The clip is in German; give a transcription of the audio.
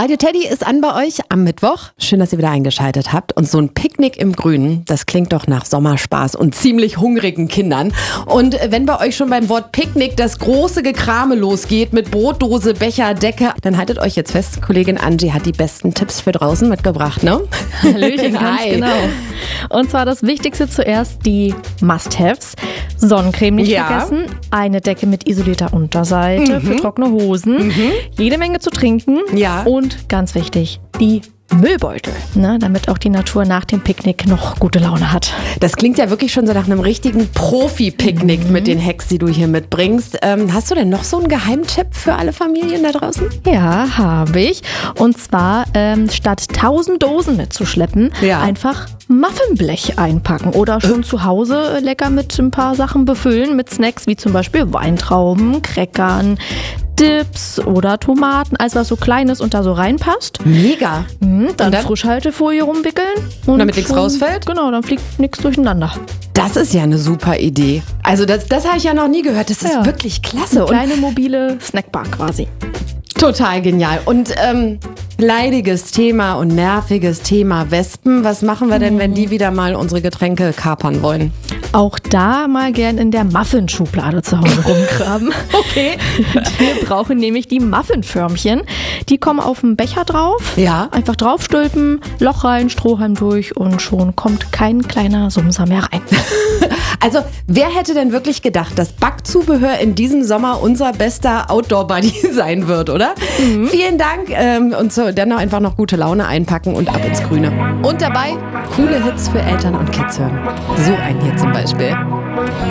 Radio Teddy ist an bei euch am Mittwoch. Schön, dass ihr wieder eingeschaltet habt. Und so ein Picknick im Grünen, das klingt doch nach Sommerspaß und ziemlich hungrigen Kindern. Und wenn bei euch schon beim Wort Picknick das große Gekrame losgeht mit Brotdose, Becher, Decke, dann haltet euch jetzt fest, Kollegin Angie hat die besten Tipps für draußen mitgebracht, ne? Hallöchen, ganz Hi. genau. Und zwar das Wichtigste zuerst, die Must-Haves. Sonnencreme nicht vergessen, eine Decke mit isolierter Unterseite für trockene Hosen, jede Menge zu trinken und ganz wichtig, die Müllbeutel, ne, damit auch die Natur nach dem Picknick noch gute Laune hat. Das klingt ja wirklich schon so nach einem richtigen Profi-Picknick mit den Hacks, die du hier mitbringst. Hast du denn noch so einen Geheimtipp für alle Familien da draußen? Ja, habe ich. Und zwar statt 1000 Dosen mitzuschleppen, einfach Muffinblech einpacken oder schon zu Hause lecker mit ein paar Sachen befüllen, mit Snacks wie zum Beispiel Weintrauben, Crackern, Dips oder Tomaten, alles was so klein ist und da so reinpasst. Mega. Dann Frischhaltefolie rumwickeln. Und damit nichts rausfällt? Genau, dann fliegt nichts durcheinander. Das ist ja eine super Idee. Also das habe ich ja noch nie gehört. Das ist wirklich klasse. Eine kleine mobile Snackbar quasi. Total genial. Und leidiges Thema und nerviges Thema Wespen. Was machen wir denn, wenn die wieder mal unsere Getränke kapern wollen? Auch da mal gern in der Muffin-Schublade zu Hause rumgraben. Okay. Wir brauchen nämlich die Muffinförmchen. Die kommen auf den Becher drauf. Ja. Einfach draufstülpen, Loch rein, Strohhalm durch und schon kommt kein kleiner Sumser mehr rein. Also, wer hätte denn wirklich gedacht, dass Backzubehör in diesem Sommer unser bester Outdoor-Buddy sein wird, oder? Vielen Dank und so, dann einfach noch gute Laune einpacken und ab ins Grüne. Und dabei coole Hits für Eltern und Kids hören. So einen hier zum Beispiel.